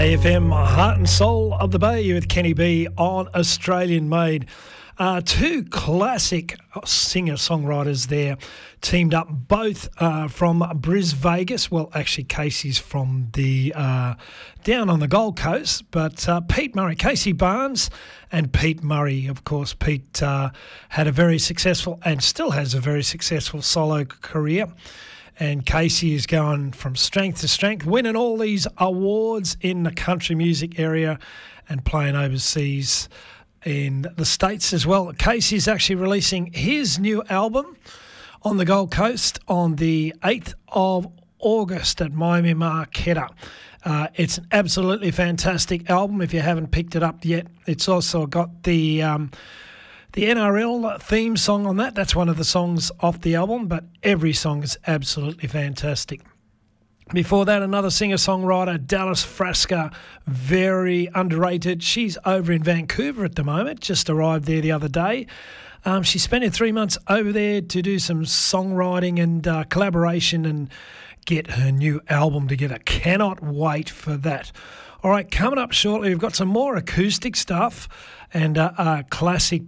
Bay FM, Heart and Soul of the Bay with Kenny B on Australian Made. Two classic singer-songwriters there teamed up, both from Bris Vegas. Well, actually, Casey's from the down on the Gold Coast, but Pete Murray, Casey Barnes and Pete Murray. Of course, Pete had a very successful and still has a very successful solo career. And Casey is going from strength to strength, winning all these awards in the country music area and playing overseas in the States as well. Casey's actually releasing his new album on the Gold Coast on the 8th of August at Miami Marquetta. It's an absolutely fantastic album if you haven't picked it up yet. It's also got the NRL theme song on that. That's one of the songs off the album, but every song is absolutely fantastic. Before that, another singer-songwriter, Dallas Frasca, very underrated. She's over in Vancouver at the moment, just arrived there the other day. She spent 3 months over there to do some songwriting and collaboration and get her new album together. Cannot wait for that. All right, coming up shortly, we've got some more acoustic stuff and a classic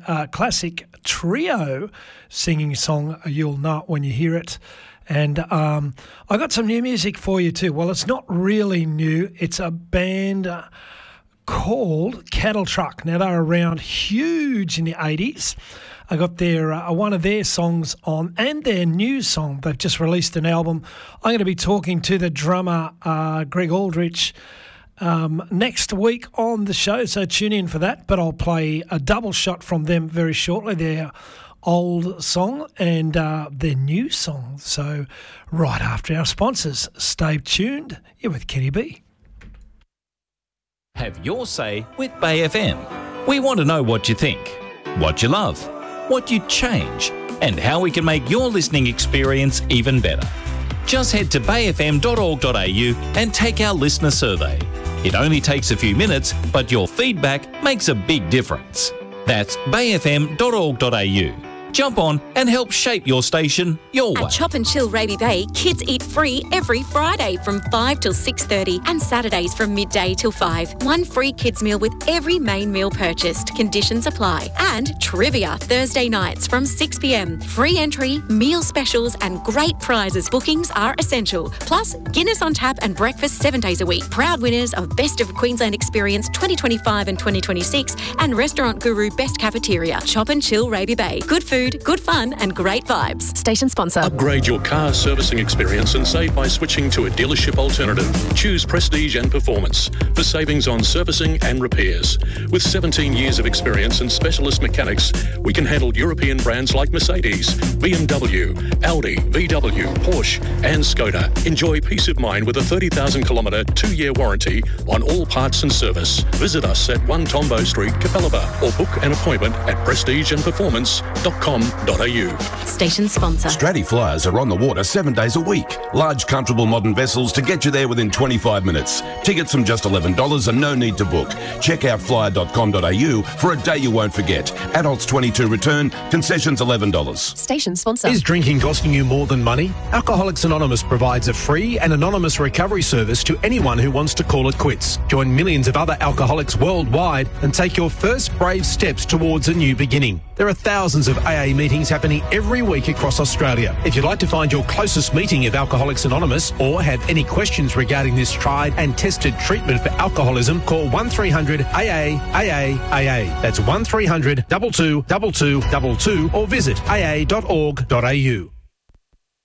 trio singing song. You'll know it when you hear it. And I got some new music for you too. Well, it's not really new. It's a band called Cattle Truck. Now, they're around huge in the 80s. I got their one of their songs on and their new song. They've just released an album. I'm going to be talking to the drummer, Greg Aldrich, next week on the show, so tune in for that. But I'll play a double shot from them very shortly, their old song and their new song. So right after our sponsors, stay tuned. You're with Kenny B. Have your say with Bay FM. We want to know what you think, what you love, what you'd change, and how we can make your listening experience even better. Just head to bayfm.org.au and take our listener survey. It only takes a few minutes, but your feedback makes a big difference. That's bayfm.org.au. Jump on and help shape your station your way. At Chop and Chill Raby Bay, kids eat free every Friday from 5 till 6:30 and Saturdays from midday till 5. One free kids meal with every main meal purchased. Conditions apply. And trivia Thursday nights from 6 p.m. Free entry, meal specials and great prizes. Bookings are essential. Plus, Guinness on tap and breakfast 7 days a week. Proud winners of Best of Queensland Experience 2025 and 2026 and Restaurant Guru Best Cafeteria. Chop and Chill Raby Bay. Good food, good fun and great vibes. Station sponsor. Upgrade your car servicing experience and save by switching to a dealership alternative. Choose Prestige and Performance for savings on servicing and repairs. With 17 years of experience and specialist mechanics, we can handle European brands like Mercedes, BMW, Audi, VW, Porsche and Skoda. Enjoy peace of mind with a 30,000 kilometre 2-year warranty on all parts and service. Visit us at 1 Tombo Street, Capalaba, or book an appointment at prestigeandperformance.com.au. Station sponsor. Stratty Flyers are on the water 7 days a week. Large, comfortable modern vessels to get you there within 25 minutes. Tickets from just $11 and no need to book. Check out flyer.com.au for a day you won't forget. Adults 22 return, concessions $11. Station sponsor. Is drinking costing you more than money? Alcoholics Anonymous provides a free and anonymous recovery service to anyone who wants to call it quits. Join millions of other alcoholics worldwide and take your first brave steps towards a new beginning. There are thousands of AA meetings happening every week across Australia. If you'd like to find your closest meeting of Alcoholics Anonymous or have any questions regarding this tried and tested treatment for alcoholism, call 1300 AA. That's 1300 222222 or visit aa.org.au.